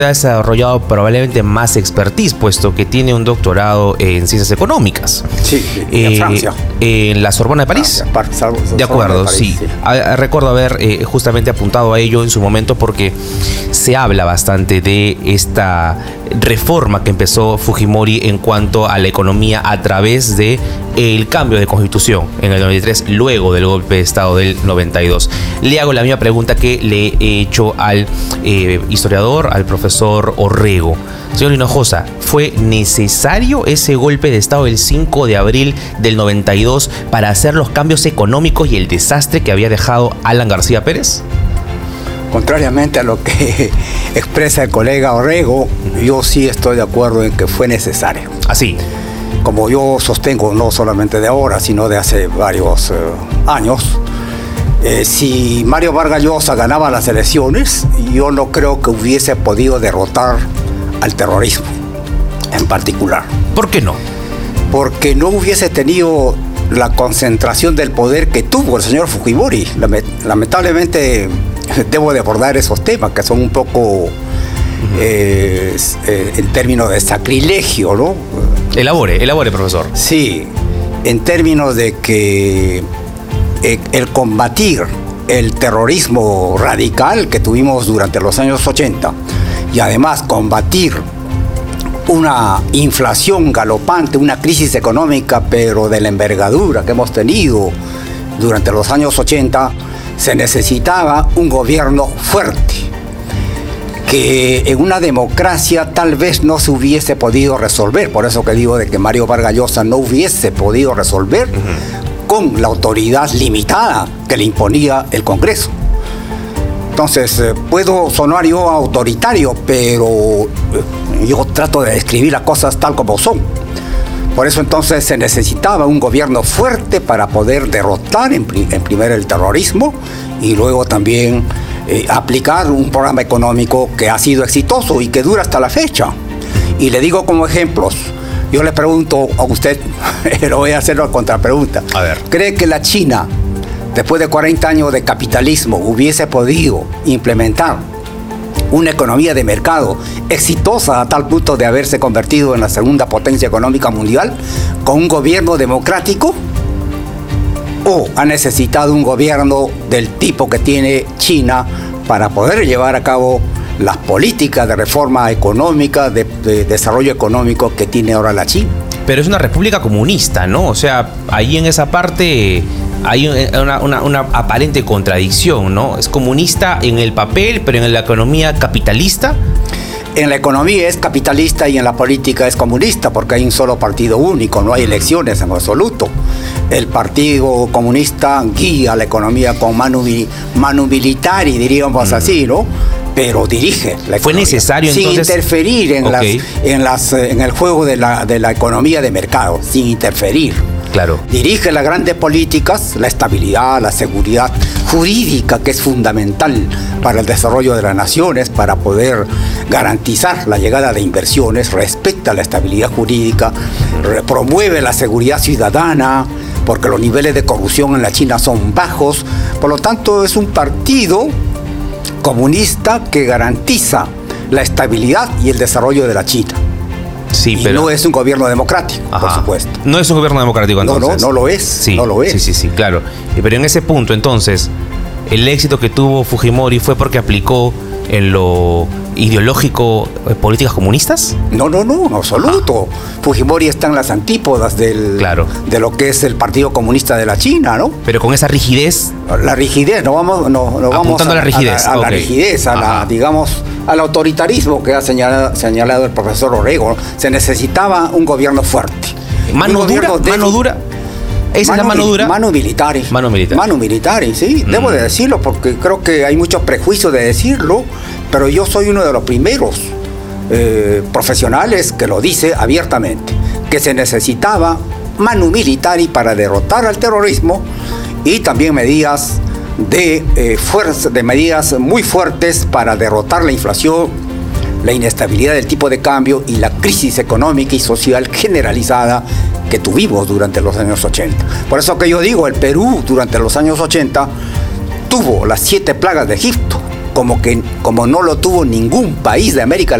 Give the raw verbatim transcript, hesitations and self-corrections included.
ha desarrollado probablemente más expertise, puesto que tiene un doctorado en ciencias económicas. Sí, en eh, Francia. En la Sorbona de París. Ah, salvo, de acuerdo, de París, sí. sí. A, recuerdo haber eh, justamente apuntado a ello en su momento porque se habla bastante de esta reforma que empezó Fujimori en cuanto a la economía a través de el cambio de constitución en el noventa y tres, luego del golpe de estado del noventa y dos. Le hago la misma pregunta que le he hecho al eh, historiador, al profesor Orrego. Señor Hinojosa, ¿fue necesario ese golpe de estado del cinco de abril del noventa y dos para hacer los cambios económicos y el desastre que había dejado Alan García Pérez? Contrariamente a lo que expresa el colega Orrego, yo sí estoy de acuerdo en que fue necesario. Así. Como yo sostengo, no solamente de ahora, sino de hace varios eh, años, eh, si Mario Vargas Llosa ganaba las elecciones, yo no creo que hubiese podido derrotar al terrorismo en particular. ¿Por qué no? Porque no hubiese tenido la concentración del poder que tuvo el señor Fujimori. Lamentablemente debo de abordar esos temas que son un poco eh, eh, en términos de sacrilegio, ¿no? Elabore, elabore, profesor. Sí, en términos de que eh, el combatir el terrorismo radical que tuvimos durante los años ochenta y además combatir una inflación galopante, una crisis económica, pero de la envergadura que hemos tenido durante los años ochenta, se necesitaba un gobierno fuerte, que en una democracia tal vez no se hubiese podido resolver. Por eso que digo de que Mario Vargas Llosa no hubiese podido resolver uh-huh. con la autoridad limitada que le imponía el Congreso. Entonces, eh, puedo sonar yo autoritario, pero eh, yo trato de describir las cosas tal como son. Por eso entonces se necesitaba un gobierno fuerte para poder derrotar en, pri- en primero el terrorismo y luego también eh, aplicar un programa económico que ha sido exitoso y que dura hasta la fecha. Y le digo como ejemplos, yo le pregunto a usted, pero voy a hacer una contrapregunta. A ver. ¿Cree que la China, después de cuarenta años de capitalismo, hubiese podido implementar una economía de mercado exitosa a tal punto de haberse convertido en la segunda potencia económica mundial con un gobierno democrático? ¿O ha necesitado un gobierno del tipo que tiene China para poder llevar a cabo las políticas de reforma económica, de, de desarrollo económico que tiene ahora la China? Pero es una república comunista, ¿no? O sea, ahí en esa parte hay una, una, una aparente contradicción, ¿no? Es comunista en el papel, pero en la economía capitalista. En la economía es capitalista y en la política es comunista, porque hay un solo partido único, no hay elecciones en absoluto. El Partido Comunista guía la economía con manu, manu militari, diríamos mm. así, ¿no? Pero dirige la economía. ¿Fue necesario sin entonces? Sin interferir en, okay. las, en, las, en el juego de la, de la economía de mercado, sin interferir. Claro. Dirige las grandes políticas, la estabilidad, la seguridad jurídica, que es fundamental para el desarrollo de las naciones, para poder garantizar la llegada de inversiones, respecta la estabilidad jurídica, promueve la seguridad ciudadana, porque los niveles de corrupción en la China son bajos. Por lo tanto, es un partido comunista que garantiza la estabilidad y el desarrollo de la China. Sí, y pero no es un gobierno democrático, Ajá. por supuesto. No es un gobierno democrático, entonces. No, no, no lo es. Sí, no lo es. Sí, sí, sí, claro. Pero en ese punto, entonces, el éxito que tuvo Fujimori fue porque aplicó en lo ideológico eh, políticas comunistas. No, no, no, en absoluto. Ajá. Fujimori está en las antípodas del, claro. de lo que es el Partido Comunista de la China, ¿no? Pero con esa rigidez. La rigidez, no vamos, no, no vamos a, a la rigidez, a la, a okay. la rigidez, a la, digamos, al autoritarismo que ha señalado, señalado el profesor Orrego. Se necesitaba un gobierno fuerte. Mano dura, mano dura. ¿Esa mano, es la mano dura? Mano militar. Mano militar. Mano militar, sí. Mm. Debo de decirlo porque creo que hay muchos prejuicios de decirlo, pero yo soy uno de los primeros eh, profesionales que lo dice abiertamente, que se necesitaba mano militar para derrotar al terrorismo y también medidas de, eh, fuerza, de medidas muy fuertes para derrotar la inflación, la inestabilidad del tipo de cambio y la crisis económica y social generalizada que tuvimos durante los años ochenta. Por eso que yo digo, el Perú durante los años ochenta tuvo las siete plagas de Egipto, como, que, como no lo tuvo ningún país de América